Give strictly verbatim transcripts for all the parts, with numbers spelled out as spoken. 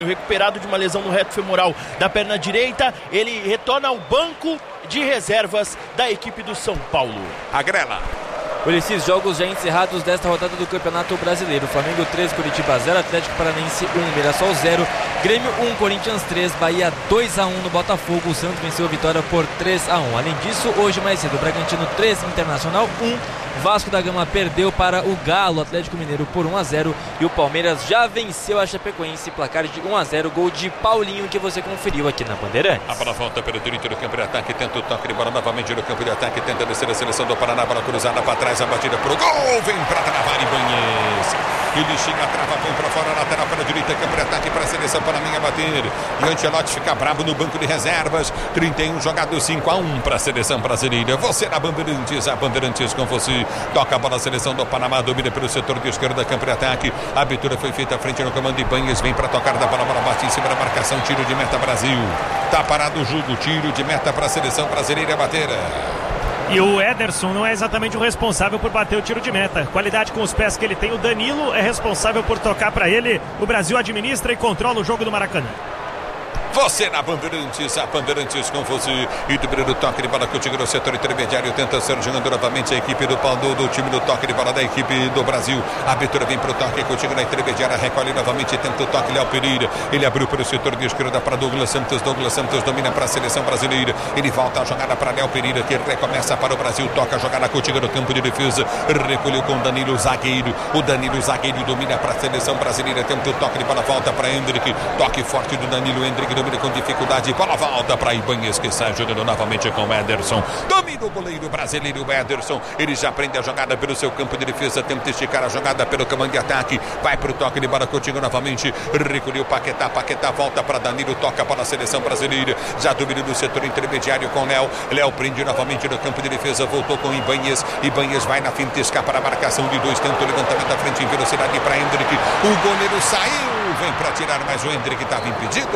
Recuperado de uma lesão no reto femoral da perna direita, ele retorna ao banco de reservas da equipe do São Paulo. Agrela. Ulisses, jogos já encerrados desta rodada do Campeonato Brasileiro. Flamengo três, Curitiba zero, Atlético Paranaense um, Mirassol zero, Grêmio um, Corinthians três, Bahia dois a um no Botafogo. O Santos venceu a Vitória por três a um. Além disso, hoje mais cedo, Bragantino três, Internacional um, Vasco da Gama perdeu para o Galo, Atlético Mineiro por um a zero e o Palmeiras já venceu a Chapecoense, placar de um a zero, gol de Paulinho que você conferiu aqui na Bandeirantes. A bola volta pelo direito do campo de ataque, tenta o toque de bola novamente no campo de ataque, tenta descer a seleção do Paraná, bola cruzada para trás, a batida pro gol, vem para travar Ibanez. Ele chega, trava, põe para fora, lateral para a direita, campo de ataque para a seleção Paraná bater. E o Ancelotti fica bravo no banco de reservas. trinta e um jogados, cinco a um para a seleção brasileira. Você na Bandeirantes, a Bandeirantes com você. Toca a bola, a seleção do Panamá domina pelo setor de esquerda, campo de ataque. A abertura foi feita à frente no comando de Ibanez. Vem para tocar da bola, bola bate em cima da marcação. Tiro de meta Brasil. Tá parado o jogo, tiro de meta para a seleção brasileira bater. E o Ederson não é exatamente o responsável por bater o tiro de meta. Qualidade com os pés que ele tem, o Danilo é responsável por tocar para ele. O Brasil administra e controla o jogo do Maracanã. Você na Bandeirantes, a Bandeirantes com você. E do primeiro toque de bola que chega no setor intermediário, tenta ser jogando novamente a equipe do Paulo, do time do toque de bola da equipe do Brasil. A abertura vem pro toque que chega na intermediária, recolhe novamente, tenta o toque, Léo Pereira. Ele abriu para o setor de esquerda para Douglas Santos. Douglas Santos domina para a seleção brasileira. Ele volta a jogada para Léo Pereira, que recomeça para o Brasil. Toca a jogada que chega no campo de defesa. Recolheu com Danilo zagueiro. O Danilo zagueiro domina para a seleção brasileira. Tenta o toque de bola, volta para Hendrick. Toque forte do Danilo, Hendrick domina com dificuldade, bola volta para Ibanez que sai jogando novamente com o Ederson. Domina o goleiro brasileiro, o Ederson. Ele já prende a jogada pelo seu campo de defesa, tenta esticar a jogada pelo comando de ataque. Vai para o toque de bola contigo novamente. Recolheu Paquetá, Paquetá volta para Danilo, toca para a seleção brasileira. Já domina do setor intermediário com Léo. Léo prende novamente no campo de defesa, voltou com Ibanez. Ibanez vai na finta, escapa para a marcação de dois, tenta o levantamento à frente em velocidade para Hendrick. O goleiro saiu, vem para tirar, mas o Hendrick estava impedido.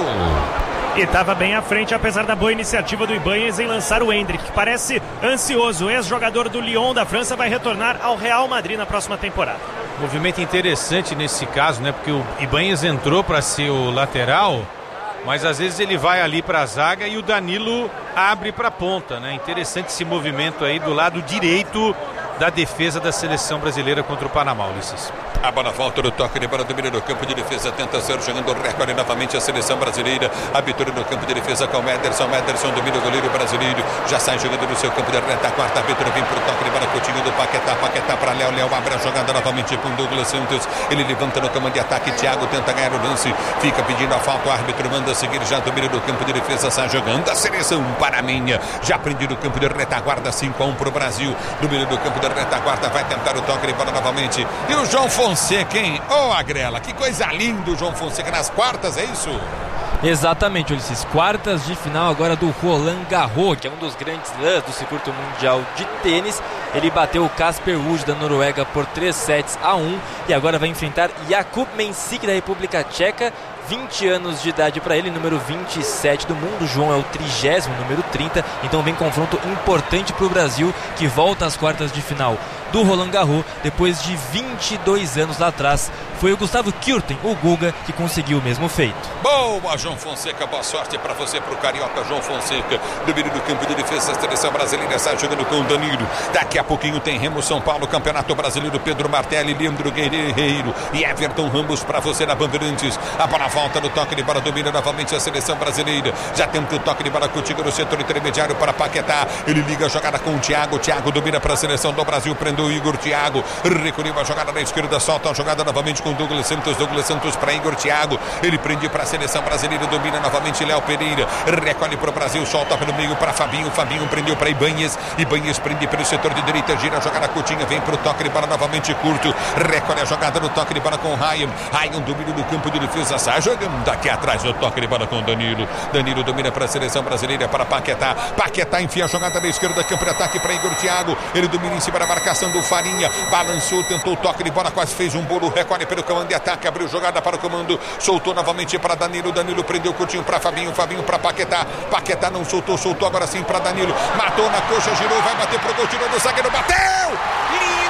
E estava bem à frente, apesar da boa iniciativa do Ibanez em lançar o Hendrick, que parece ansioso. O ex-jogador do Lyon da França vai retornar ao Real Madrid na próxima temporada. Movimento interessante nesse caso, né? Porque o Ibanez entrou para ser o lateral, mas às vezes ele vai ali para a zaga e o Danilo abre para a ponta, né? Interessante esse movimento aí do lado direito da defesa da seleção brasileira contra o Panamá, Ulisses. A bola volta no toque de bola, domina no campo de defesa, tenta ser jogando o recorde novamente a seleção brasileira. Abertura no campo de defesa com o Ederson. Ederson domina o goleiro brasileiro, já sai jogando no seu campo de reta. Quarta abertura vem pro toque de bola, Coutinho do Paquetá. Paquetá para Léo. Léo abre a jogada novamente com Douglas Santos. Ele levanta no comando de ataque. Thiago tenta ganhar o lance, fica pedindo a falta. O árbitro manda seguir, já domina no campo de defesa, sai jogando a seleção paraminha. Já prende no campo de retaguarda, cinco a um pro Brasil. Domina no campo de retaguarda, vai tentar o toque de bola novamente. E o João Fonseca, hein? Ô, oh, Agrela, que coisa linda o João Fonseca nas quartas, é isso? Exatamente, Ulisses. Quartas de final agora do Roland Garros, que é um dos grandes lãs do circuito mundial de tênis. Ele bateu o Casper Ruud da Noruega por três sets a um e agora vai enfrentar Jakub Mensik da República Tcheca. vinte anos de idade para ele, número vinte e sete do mundo. O João é o trigésimo, número trinta. Então vem confronto importante para o Brasil, que volta às quartas de final do Roland Garros depois de vinte e dois anos lá atrás. Foi o Gustavo Kuerten, o Guga, que conseguiu o mesmo feito. Boa, João Fonseca, boa sorte para você, para o Carioca João Fonseca. Domínio do campo de defesa, a seleção brasileira sai jogando com o Danilo. Daqui a pouquinho tem Remo São Paulo, Campeonato Brasileiro, Pedro Martelli, Leandro Guerreiro e Everton Ramos para você na Bandeirantes. A bola volta no toque de bola, domina novamente a seleção brasileira. Já tenta o toque de bola contigo no setor intermediário para Paquetá. Ele liga a jogada com o Thiago. Thiago domina para a seleção do Brasil, prendeu o Igor. Thiago recolheu a jogada na esquerda, solta a jogada novamente com Douglas Santos. Douglas Santos para Igor. Thiago, ele prende para a seleção brasileira, domina novamente Léo Pereira, recolhe para o Brasil, solta pelo meio para Fabinho. Fabinho prendeu para Ibanez. Ibanez prende pelo setor de direita, gira a jogada curtinha, vem para o toque de bola novamente curto, recolhe a jogada no toque de bola com o Ryan. Ryan domina no campo de defesa, sai jogando daqui atrás no toque de bola com Danilo. Danilo domina para a seleção brasileira, para Paquetá. Paquetá enfia a jogada da esquerda, campo de ataque para Igor. Thiago, ele domina em cima da marcação do Farinha, balançou, tentou o toque de bola, quase fez um bolo, recolhe pelo comando de ataque, abriu jogada para o comando, soltou novamente para Danilo. Danilo prendeu o Coutinho para Fabinho. Fabinho para Paquetá. Paquetá não soltou, soltou agora sim para Danilo, matou na coxa, girou, vai bater pro gol, tirou do zagueiro, bateu! Linha